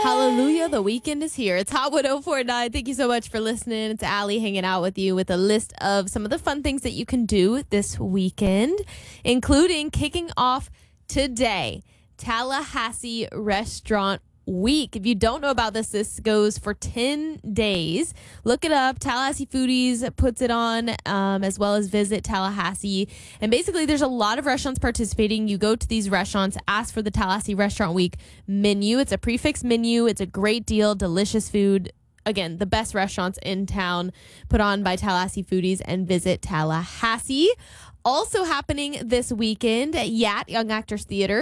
Hallelujah, the weekend is here. It's Hot 1049. Thank you so much for listening. It's Allie hanging out with you with a list of some of the fun things that you can do this weekend, including kicking off today, Tallahassee Restaurant Week. If you don't know about this goes for 10 days. Look it up. Tallahassee Foodies puts it on, as well as Visit Tallahassee. And basically, there's a lot of restaurants participating. You go to these restaurants, ask for the Tallahassee Restaurant Week menu. It's a prefix menu. It's a great deal, delicious food. Again, the best restaurants in town put on by Tallahassee Foodies and Visit Tallahassee. Also happening this weekend at YAT, Young Actors Theater.